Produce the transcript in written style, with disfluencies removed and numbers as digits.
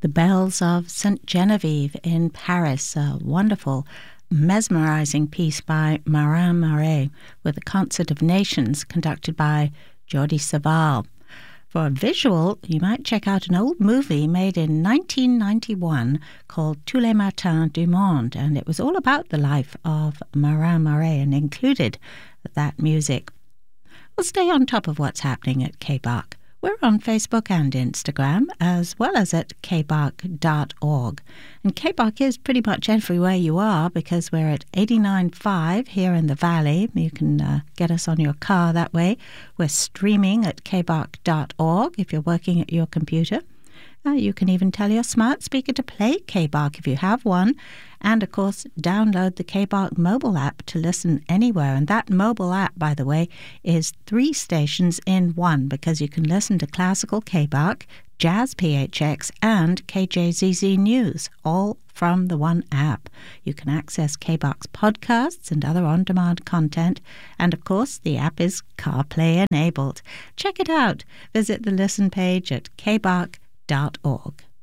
The Bells of St. Genevieve in Paris, a wonderful, mesmerizing piece by Marin Marais with a Concert of Nations conducted by Jordi Savall. For a visual, you might check out an old movie made in 1991 called Tous les Matins du Monde, and it was all about the life of Marin Marais and included that music. We'll stay on top of what's happening at KBARC. We're on Facebook and Instagram, as well as at kbarc.org. And KBARC is pretty much everywhere you are because we're at 89.5 here in the Valley. You can get us on your car that way. We're streaming at kbarc.org if you're working at your computer. You can even tell your smart speaker to play KBARC if you have one. And, of course, download the KBARC mobile app to listen anywhere. And that mobile app, by the way, is 3 stations in one because you can listen to classical KBARC, Jazz PHX, and KJZZ News, all from the one app. You can access KBARC's podcasts and other on-demand content. And, of course, the app is CarPlay enabled. Check it out. Visit the listen page at kbarc.org.